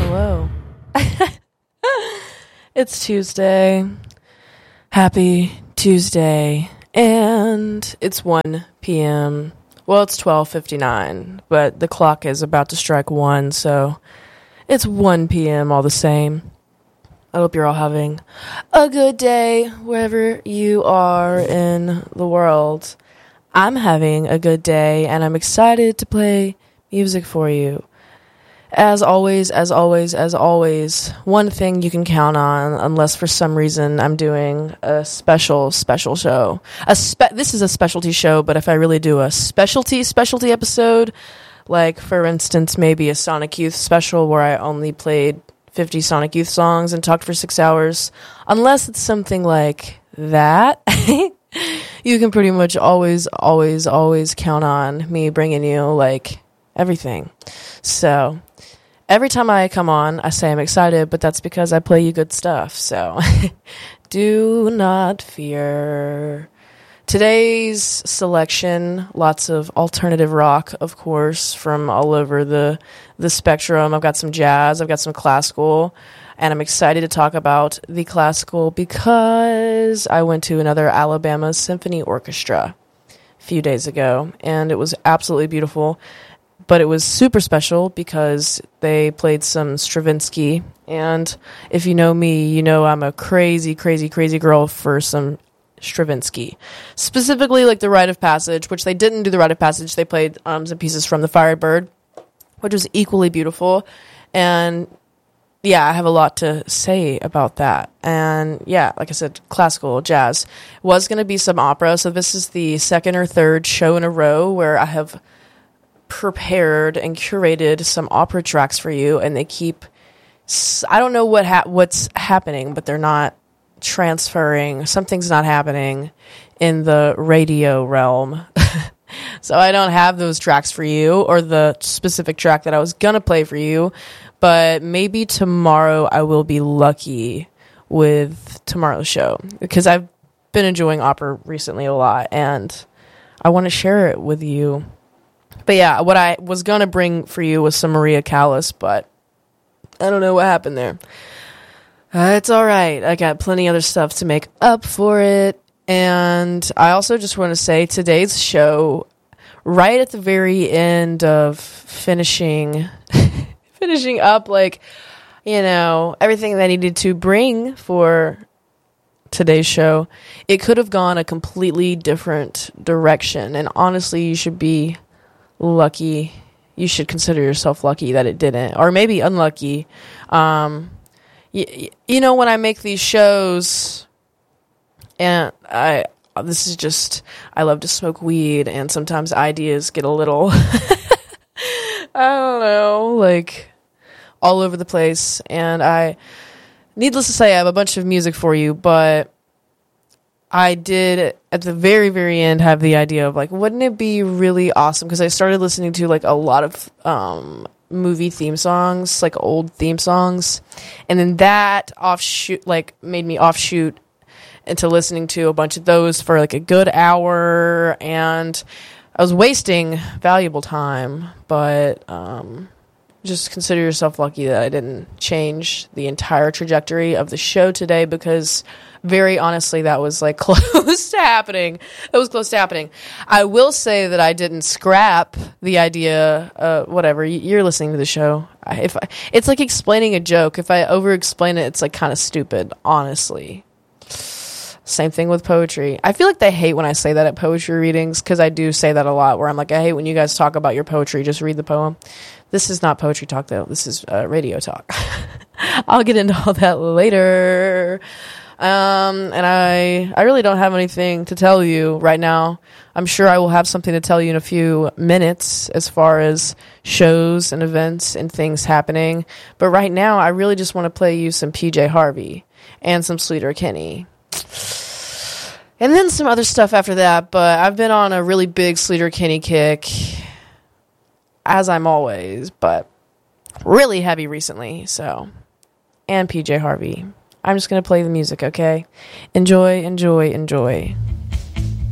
hello. It's Tuesday. Happy Tuesday. And it's 1 p.m. Well, it's 12:59, but the clock is about to strike 1, so it's 1 p.m. all the same. I hope you're all having a good day wherever you are in the world. I'm having a good day, and I'm excited to play music for you. As always, one thing you can count on, unless for some reason I'm doing a special show. This is a specialty show, but if I really do a specialty episode, like, for instance, maybe a Sonic Youth special where I only played 50 Sonic Youth songs and talked for 6 hours, unless it's something like that, you can pretty much always count on me bringing you, like, everything. So every time I come on, I say I'm excited, but that's because I play you good stuff, so do not fear. Today's selection, lots of alternative rock, of course, from all over the spectrum. I've got some jazz, I've got some classical, and I'm excited to talk about the classical because I went to another Alabama Symphony Orchestra a few days ago, and it was absolutely beautiful. But it was super special because they played some Stravinsky, and if you know me, you know I'm a crazy girl for some Stravinsky. Specifically, like the Rite of Passage, which they didn't do the Rite of Passage. They played some pieces from the Firebird, which was equally beautiful. And yeah, I have a lot to say about that. And yeah, like I said, classical, jazz. Was going to be some opera, so this is the second or third show in a row where I have prepared and curated some opera tracks for you, and they keep, I don't know what's happening, but they're not transferring. Something's not happening in the radio realm. So I don't have those tracks for you, or the specific track that I was gonna play for you, but maybe tomorrow I will be lucky with tomorrow's show, because I've been enjoying opera recently a lot, and I want to share it with you. But yeah, what I was going to bring for you was some Maria Callas, but I don't know what happened there. It's all right. I got plenty other stuff to make up for it. And I also just want to say today's show, right at the very end of finishing up, like, you know, everything that I needed to bring for today's show, it could have gone a completely different direction. And honestly, you should be lucky. You should consider yourself lucky that it didn't, or maybe unlucky. You know, when I make these shows, and I love to smoke weed, and sometimes ideas get a little I don't know, like, all over the place, and needless to say, I have a bunch of music for you, but I did, at the very, very end, have the idea of, like, wouldn't it be really awesome? Because I started listening to, like, a lot of movie theme songs, like old theme songs. And then that made me offshoot into listening to a bunch of those for, like, a good hour. And I was wasting valuable time. But just consider yourself lucky that I didn't change the entire trajectory of the show today, because very honestly, that was, like, close to happening. It was close to happening. I will say that I didn't scrap the idea. Whatever, you're listening to the show. It's like explaining a joke. If I over-explain it, it's, like, kind of stupid, honestly. Same thing with poetry. I feel like they hate when I say that at poetry readings, because I do say that a lot, where I'm like, I hate when you guys talk about your poetry. Just read the poem. This is not poetry talk, though. This is radio talk. I'll get into all that later. And I really don't have anything to tell you right now. I'm sure I will have something to tell you in a few minutes as far as shows and events and things happening. But right now, I really just want to play you some PJ Harvey and some Sleater-Kinney. And then some other stuff after that, but I've been on a really big Sleater-Kinney kick, as I'm always, but really heavy recently, so. And PJ Harvey. I'm just going to play the music, okay? Enjoy.